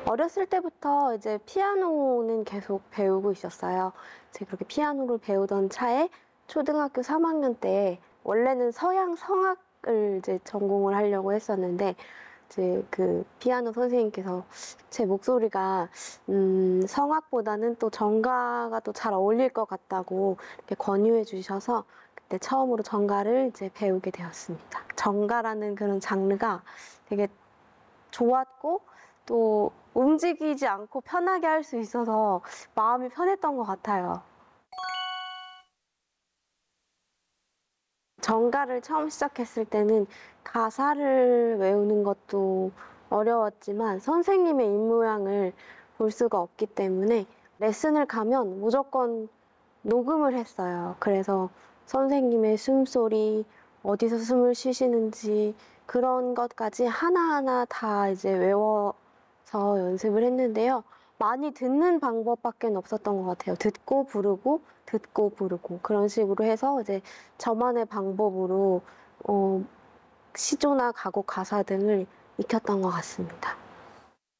어렸을 때부터 이제 피아노는 계속 배우고 있었어요. 이제 그렇게 피아노를 배우던 차에 초등학교 3학년 때 원래는 서양 성악을 이제 전공을 하려고 했었는데 이제 그 피아노 선생님께서 제 목소리가 성악보다는 또 전가가 또 잘 어울릴 것 같다고 이렇게 권유해 주셔서 그때 처음으로 전가를 이제 배우게 되었습니다. 전가라는 그런 장르가 되게 좋았고 또 움직이지 않고 편하게 할 수 있어서 마음이 편했던 것 같아요. 전가를 처음 시작했을 때는 가사를 외우는 것도 어려웠지만 선생님의 입모양을 볼 수가 없기 때문에 레슨을 가면 무조건 녹음을 했어요. 그래서 선생님의 숨소리, 어디서 숨을 쉬시는지 그런 것까지 하나하나 다 이제 외워서 연습을 했는데요. 많이 듣는 방법밖에 없었던 것 같아요. 듣고 부르고 그런 식으로 해서 이제 저만의 방법으로 시조나 가곡 가사 등을 익혔던 것 같습니다.